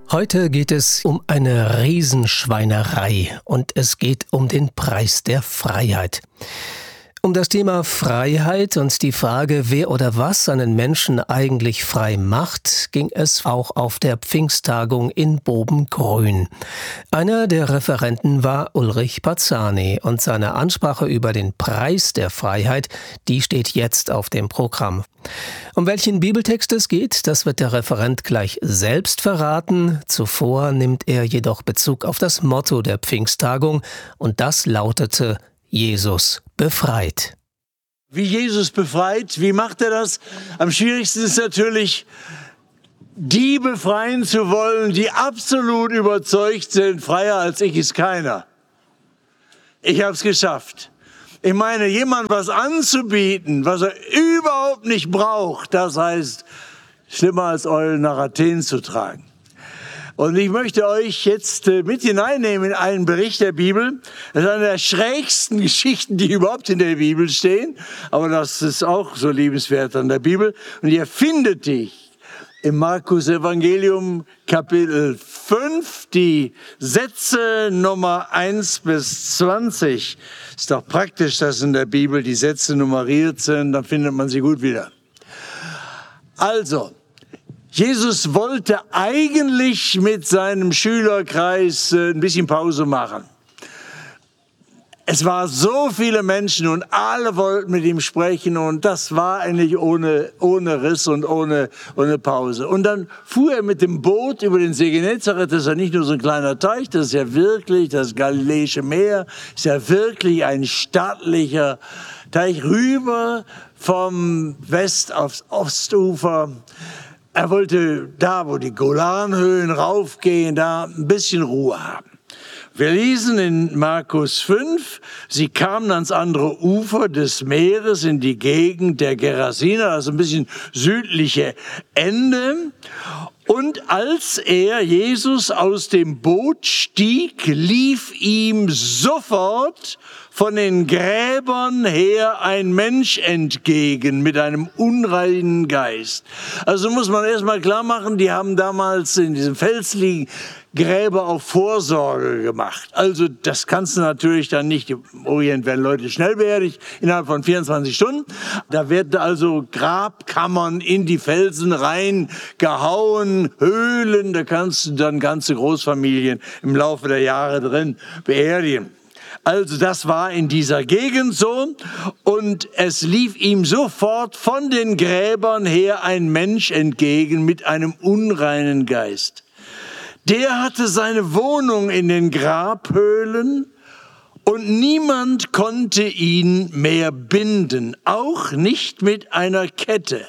Heute geht es um eine Riesenschweinerei und es geht um den Preis der Freiheit. Um das Thema Freiheit und die Frage, wer oder was einen Menschen eigentlich frei macht, ging es auch auf der Pfingsttagung in Bobengrün. Einer der Referenten war Ulrich Pazzani und seine Ansprache über den Preis der Freiheit, die steht jetzt auf dem Programm. Um welchen Bibeltext es geht, das wird der Referent gleich selbst verraten. Zuvor nimmt er jedoch Bezug auf das Motto der Pfingsttagung und das lautete: Jesus befreit. Wie Jesus befreit, wie macht er das? Am schwierigsten ist natürlich, die befreien zu wollen, die absolut überzeugt sind, freier als ich ist keiner. Ich habe es geschafft. Ich meine, jemand was anzubieten, was er überhaupt nicht braucht, das heißt, schlimmer als Eulen nach Athen zu tragen. Und ich möchte euch jetzt mit hineinnehmen in einen Bericht der Bibel. Das ist eine der schrägsten Geschichten, die überhaupt in der Bibel stehen. Aber das ist auch so liebenswert an der Bibel. Und ihr findet die im Markus Evangelium Kapitel 5, die Sätze Nummer 1 bis 20. Ist doch praktisch, dass in der Bibel die Sätze nummeriert sind, dann findet man sie gut wieder. Also, Jesus wollte eigentlich mit seinem Schülerkreis ein bisschen Pause machen. Es waren so viele Menschen und alle wollten mit ihm sprechen und das war eigentlich ohne Riss und ohne Pause. Und dann fuhr er mit dem Boot über den See Genezareth. Das ist ja nicht nur so ein kleiner Teich, das ist ja wirklich das Galiläische Meer, ist ja wirklich ein stattlicher Teich rüber vom West aufs Ostufer. Er wollte da, wo die Golanhöhen raufgehen, da ein bisschen Ruhe haben. Wir lesen in Markus 5, sie kamen ans andere Ufer des Meeres in die Gegend der Gerasener, also ein bisschen südliche Ende. Und als Jesus aus dem Boot stieg, lief ihm sofort von den Gräbern her ein Mensch entgegen mit einem unreinen Geist. Also muss man erstmal klar machen, die haben damals in diesem Felsliegen Gräber auf Vorsorge gemacht. Also das kannst du natürlich dann nicht. Im Orient werden Leute schnell beerdigt, innerhalb von 24 Stunden. Da werden also Grabkammern in die Felsen reingehauen, Höhlen, da kannst du dann ganze Großfamilien im Laufe der Jahre drin beerdigen. Also das war in dieser Gegend so und es lief ihm sofort von den Gräbern her ein Mensch entgegen mit einem unreinen Geist. Der hatte seine Wohnung in den Grabhöhlen und niemand konnte ihn mehr binden, auch nicht mit einer Kette.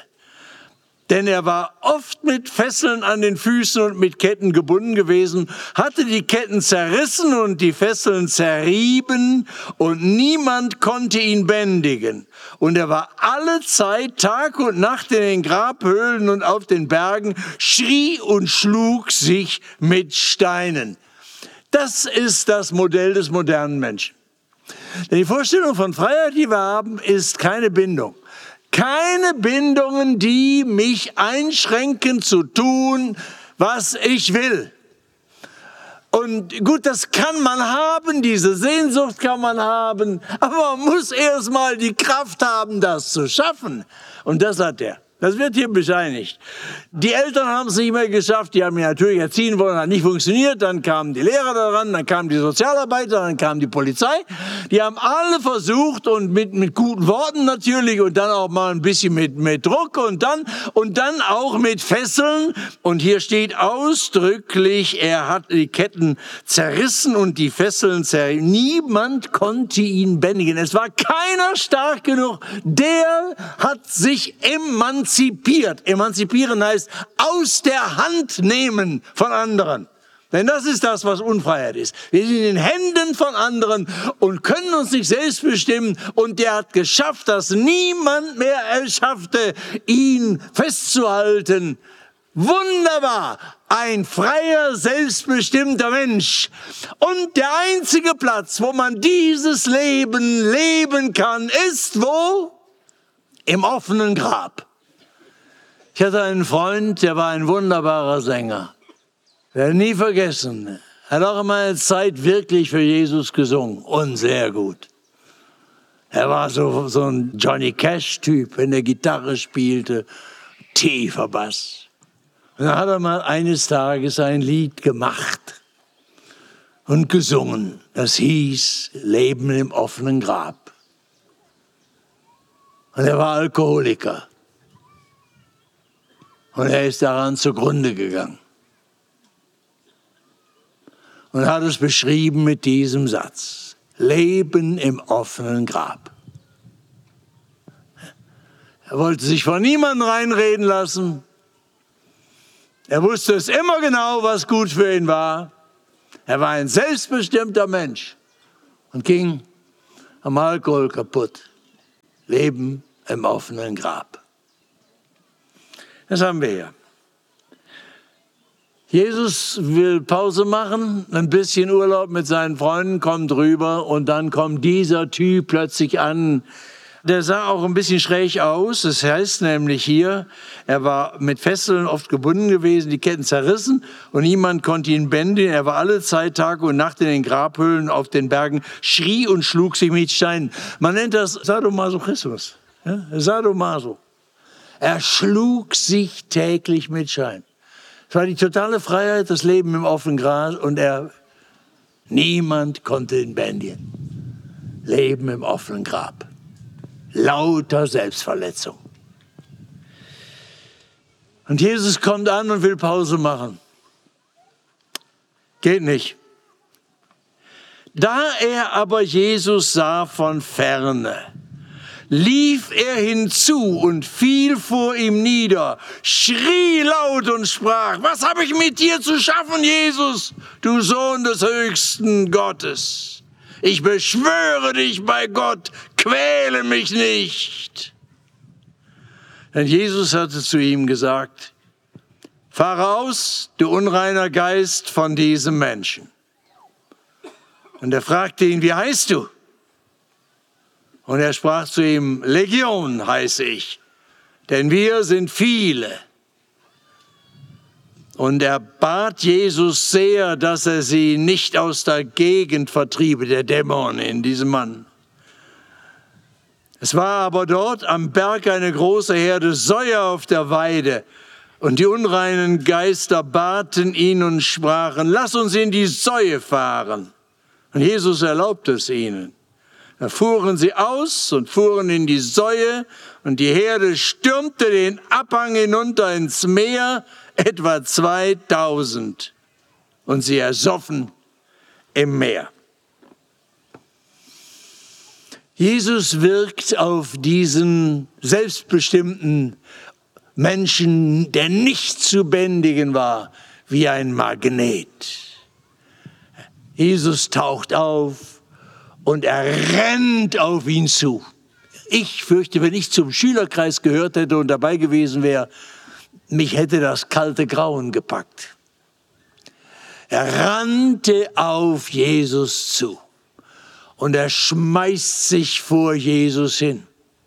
Denn er war oft mit Fesseln an den Füßen und mit Ketten gebunden gewesen, hatte die Ketten zerrissen und die Fesseln zerrieben und niemand konnte ihn bändigen. Und er war alle Zeit, Tag und Nacht in den Grabhöhlen und auf den Bergen, schrie und schlug sich mit Steinen. Das ist das Modell des modernen Menschen. Denn die Vorstellung von Freiheit, die wir haben, ist keine Bindung. Keine Bindungen, die mich einschränken zu tun, was ich will. Und gut, das kann man haben, diese Sehnsucht kann man haben, aber man muss erst mal die Kraft haben, das zu schaffen. Und das hat er. Das wird hier bescheinigt. Die Eltern haben es nicht mehr geschafft, die haben ihn natürlich erziehen wollen, hat nicht funktioniert, dann kamen die Lehrer daran, dann kamen die Sozialarbeiter, dann kam die Polizei. Die haben alle versucht und mit guten Worten natürlich und dann auch mal ein bisschen mit Druck und dann auch mit Fesseln. Und hier steht ausdrücklich, er hat die Ketten zerrissen und die Fesseln zerrissen. Niemand konnte ihn bändigen. Es war keiner stark genug. Der hat sich emanzipiert. Emanzipieren heißt aus der Hand nehmen von anderen. Denn das ist das, was Unfreiheit ist. Wir sind in den Händen von anderen und können uns nicht selbst bestimmen. Und der hat geschafft, dass niemand mehr es schaffte, ihn festzuhalten. Wunderbar! Ein freier, selbstbestimmter Mensch. Und der einzige Platz, wo man dieses Leben leben kann, ist wo? Im offenen Grab. Ich hatte einen Freund, der war ein wunderbarer Sänger. werde nie vergessen. Er hat auch immer eine Zeit wirklich für Jesus gesungen und sehr gut. Er war so ein Johnny Cash-Typ, wenn er Gitarre spielte, tiefer Bass. Und dann hat er mal eines Tages ein Lied gemacht und gesungen. Das hieß Leben im offenen Grab. Und er war Alkoholiker. Und er ist daran zugrunde gegangen. Und hat es beschrieben mit diesem Satz. Leben im offenen Grab. Er wollte sich von niemandem reinreden lassen. Er wusste es immer genau, was gut für ihn war. Er war ein selbstbestimmter Mensch und ging am Alkohol kaputt. Leben im offenen Grab. Das haben wir hier. Jesus will Pause machen, ein bisschen Urlaub mit seinen Freunden, kommt rüber und dann kommt dieser Typ plötzlich an. Der sah auch ein bisschen schräg aus. Das heißt nämlich hier, er war mit Fesseln oft gebunden gewesen, die Ketten zerrissen und niemand konnte ihn bändigen. Er war alle Zeit, Tag und Nacht in den Grabhöhlen auf den Bergen, schrie und schlug sich mit Steinen. Man nennt das Sadomasochismus. Ja? Sadomaso. Er schlug sich täglich mit Steinen. Es war die totale Freiheit, das Leben im offenen Gras und niemand konnte ihn bändigen. Leben im offenen Grab. Lauter Selbstverletzung. Und Jesus kommt an und will Pause machen. Geht nicht. Da er aber Jesus sah von ferne, lief er hinzu und fiel vor ihm nieder, schrie laut und sprach, was habe ich mit dir zu schaffen, Jesus, du Sohn des höchsten Gottes? Ich beschwöre dich bei Gott, quäle mich nicht. Denn Jesus hatte zu ihm gesagt, fahre aus, du unreiner Geist, von diesem Menschen. Und er fragte ihn, wie heißt du? Und er sprach zu ihm, Legion heiße ich, denn wir sind viele. Und er bat Jesus sehr, dass er sie nicht aus der Gegend vertriebe, der Dämon in diesem Mann. Es war aber dort am Berg eine große Herde Säue auf der Weide. Und die unreinen Geister baten ihn und sprachen, lass uns in die Säue fahren. Und Jesus erlaubte es ihnen. Da fuhren sie aus und fuhren in die Säue und die Herde stürmte den Abhang hinunter ins Meer, etwa 2000. Und sie ersoffen im Meer. Jesus wirkt auf diesen selbstbestimmten Menschen, der nicht zu bändigen war, wie ein Magnet. Jesus taucht auf. Und er rennt auf ihn zu. Ich fürchte, wenn ich zum Schülerkreis gehört hätte und dabei gewesen wäre, mich hätte das kalte Grauen gepackt. Er rannte auf Jesus zu. Und er schmeißt sich vor Jesus hin.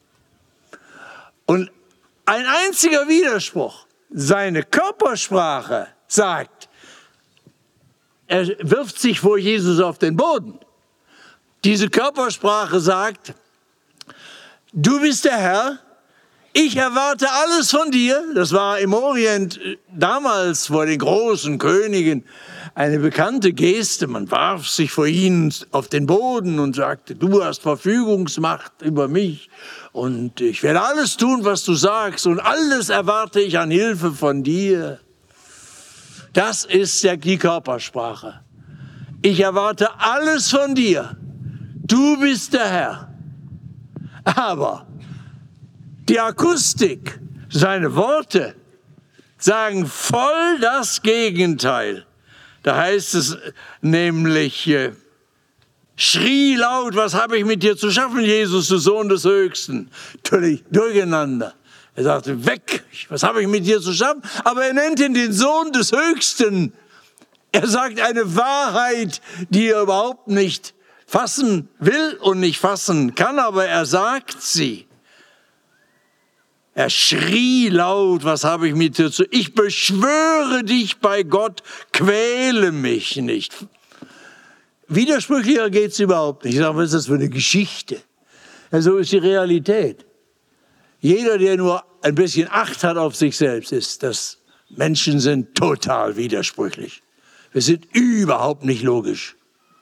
Und ein einziger Widerspruch, seine Körpersprache sagt, er wirft sich vor Jesus auf den Boden. Diese Körpersprache sagt, du bist der Herr, ich erwarte alles von dir. Das war im Orient damals vor den großen Königen eine bekannte Geste. Man warf sich vor ihnen auf den Boden und sagte, du hast Verfügungsmacht über mich und ich werde alles tun, was du sagst und alles erwarte ich an Hilfe von dir. Das ist die Körpersprache. Ich erwarte alles von dir. Du bist der Herr. Aber die Akustik, seine Worte, sagen voll das Gegenteil. Da heißt es nämlich, schrie laut, was habe ich mit dir zu schaffen, Jesus, du Sohn des Höchsten. Natürlich durcheinander. Er sagte, weg, was habe ich mit dir zu schaffen? Aber er nennt ihn den Sohn des Höchsten. Er sagt eine Wahrheit, die er überhaupt nicht fassen will und nicht fassen kann, aber er sagt sie. Er schrie laut, was habe ich mit dir zu? Ich beschwöre dich bei Gott, quäle mich nicht. Widersprüchlicher geht es überhaupt nicht. Ich sage, was ist das für eine Geschichte? Ja, so ist die Realität. Jeder, der nur ein bisschen Acht hat auf sich selbst, ist, dass Menschen sind total widersprüchlich. Wir sind überhaupt nicht logisch.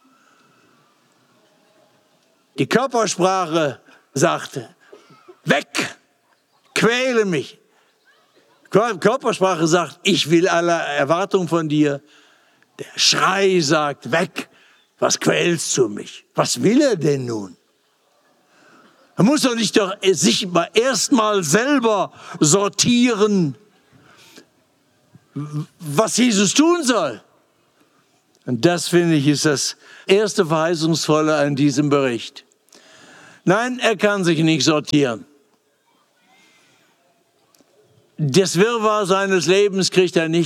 Die Körpersprache sagte, weg, quäle mich. Körpersprache sagt, ich will aller Erwartung von dir. Der Schrei sagt, weg, was quälst du mich? Was will er denn nun? Er muss doch nicht sich erst mal selber sortieren, was Jesus tun soll. Und das, finde ich, ist das erste Verheißungsvolle an diesem Bericht. Nein, er kann sich nicht sortieren. Das Wirrwarr seines Lebens kriegt er nicht